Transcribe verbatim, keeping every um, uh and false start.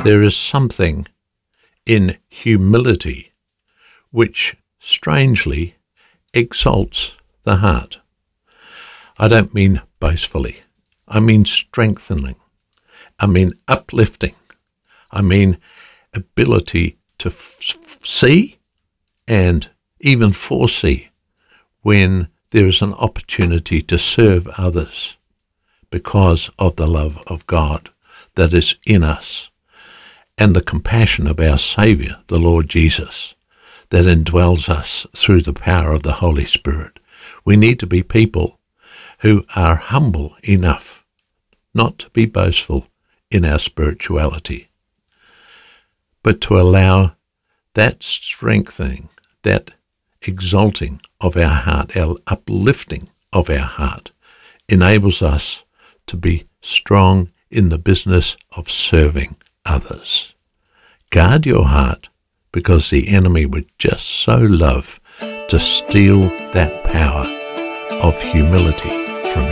there is something in humility which strangely exalts the heart. I don't mean boastfully. I mean strengthening. I mean uplifting. I mean ability to f- see and even foresee when there is an opportunity to serve others because of the love of God that is in us and the compassion of our Saviour, the Lord Jesus, that indwells us through the power of the Holy Spirit. We need to be people who are humble enough not to be boastful in our spirituality, but to allow that strengthening, that exalting of our heart, our uplifting of our heart, enables us to be strong in the business of serving others. Guard your heart, because the enemy would just so love to steal that power of humility